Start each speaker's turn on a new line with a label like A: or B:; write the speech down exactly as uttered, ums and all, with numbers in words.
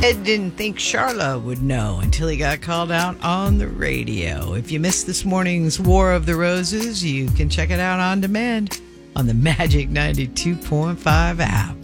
A: Ed didn't think Charla would know until he got called out on the radio. If you missed this morning's War of the Roses, you can check it out on demand on the Magic ninety-two point five app.